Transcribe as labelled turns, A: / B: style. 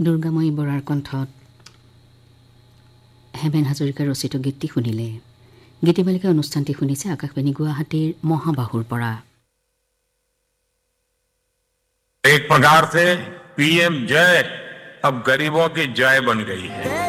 A: দুৰ্গাময়ী বৰাৰ কণ্ঠত হেমেন হাজৰিকাৰ ৰচিত গীতটি শুনিলে। গীতিমালিকা অনুষ্ঠানটি শুনিছে আকাশবাণী গুৱাহাটীৰ মহাবাহুৰ পৰা।
B: एक प्रकार से पीएम जय अब गरीबों की जय बन गई है।